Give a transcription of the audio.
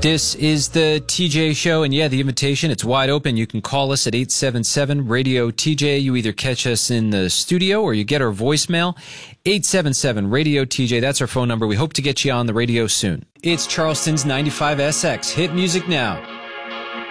This is the TJ Show, and yeah, the invitation, it's wide open. You can call us at 877-RADIO-TJ. You either catch us in the studio or you get our voicemail, 877-RADIO-TJ. That's our phone number. We hope to get you on the radio soon. It's Charleston's 95SX. Hit music now.